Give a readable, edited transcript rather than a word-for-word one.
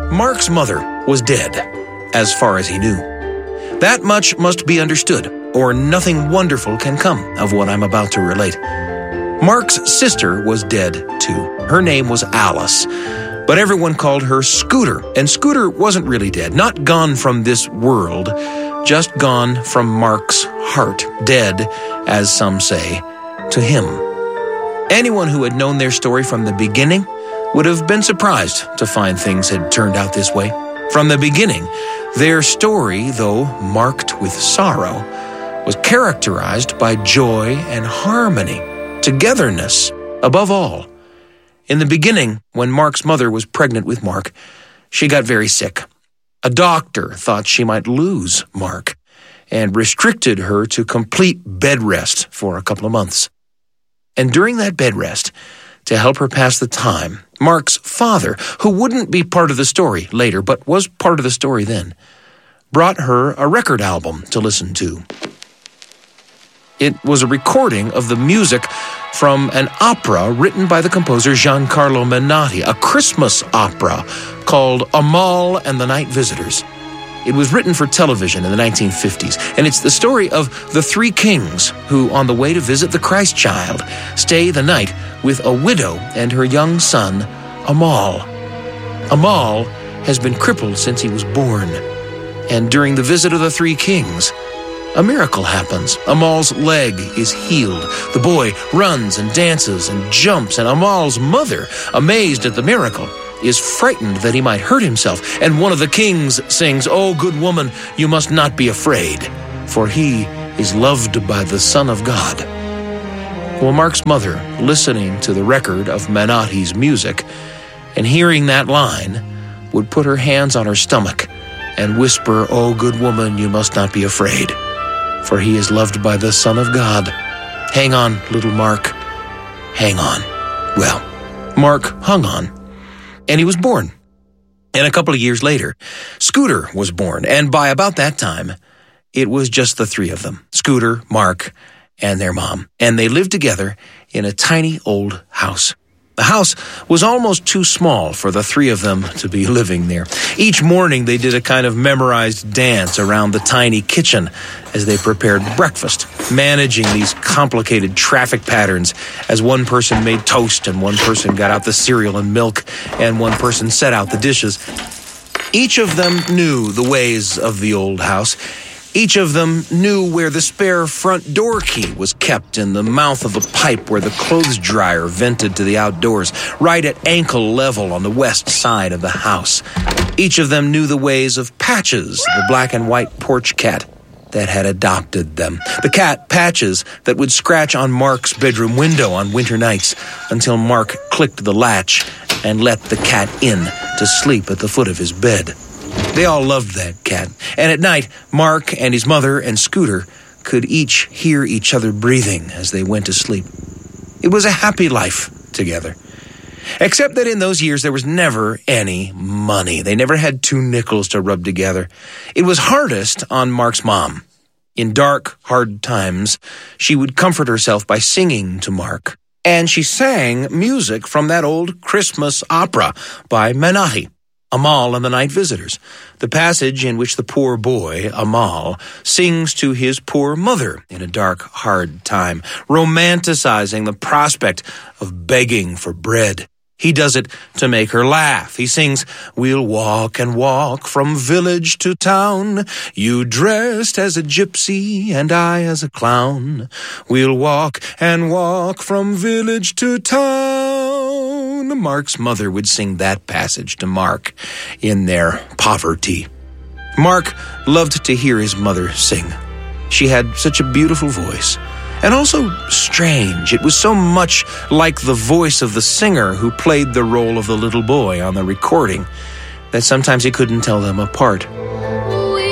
Mark's mother was dead, as far as he knew. That much must be understood, or nothing wonderful can come of what I'm about to relate. Mark's sister was dead, too. Her name was Alice, but everyone called her Scooter, and Scooter wasn't really dead, not gone from this world, just gone from Mark's heart, dead, as some say, to him. Anyone who had known their story from the beginning would have been surprised to find things had turned out this way. From the beginning, their story, though marked with sorrow, was characterized by joy and harmony, togetherness, above all. In the beginning, when Mark's mother was pregnant with Mark, she got very sick. A doctor thought she might lose Mark and restricted her to complete bed rest for a couple of months. And during that bed rest, to help her pass the time, Mark's father, who wouldn't be part of the story later, but was part of the story then, brought her a record album to listen to. It was a recording of the music from an opera written by the composer Giancarlo Menotti, a Christmas opera called Amal and the Night Visitors. It was written for television in the 1950s, and it's the story of the three kings who, on the way to visit the Christ child, stay the night with a widow and her young son, Amal. Amal has been crippled since he was born, and during the visit of the three kings, a miracle happens. Amal's leg is healed. The boy runs and dances and jumps, and Amal's mother, amazed at the miracle, is frightened that he might hurt himself. And one of the kings sings, "O good woman, you must not be afraid, for he is loved by the Son of God." Well, Mark's mother, listening to the record of Menotti's music and hearing that line, would put her hands on her stomach and whisper, "O good woman, you must not be afraid, for he is loved by the Son of God. Hang on, little Mark, hang on." Well, Mark hung on, and he was born. And a couple of years later, Scooter was born, and by about that time, it was just the three of them, Scooter, Mark, and their mom, and they lived together in a tiny old house. The house was almost too small for the three of them to be living there. Each morning they did a kind of memorized dance around the tiny kitchen as they prepared breakfast, managing these complicated traffic patterns as one person made toast and one person got out the cereal and milk and one person set out the dishes. Each of them knew the ways of the old house. Each of them knew where the spare front door key was kept in the mouth of the pipe where the clothes dryer vented to the outdoors, right at ankle level on the west side of the house. Each of them knew the ways of Patches, the black and white porch cat that had adopted them. The cat, Patches, that would scratch on Mark's bedroom window on winter nights until Mark clicked the latch and let the cat in to sleep at the foot of his bed. They all loved that cat, and at night, Mark and his mother and Scooter could each hear each other breathing as they went to sleep. It was a happy life together. Except that in those years, there was never any money. They never had 2 nickels to rub together. It was hardest on Mark's mom. In dark, hard times, she would comfort herself by singing to Mark. And she sang music from that old Christmas opera by Menotti, Amal and the Night Visitors, the passage in which the poor boy, Amal, sings to his poor mother in a dark, hard time, romanticizing the prospect of begging for bread. He does it to make her laugh. He sings, "We'll walk and walk from village to town, you dressed as a gypsy and I as a clown. We'll walk and walk from village to town." Mark's mother would sing that passage to Mark in their poverty. Mark loved to hear his mother sing. She had such a beautiful voice. And also strange. It was so much like the voice of the singer who played the role of the little boy on the recording that sometimes he couldn't tell them apart.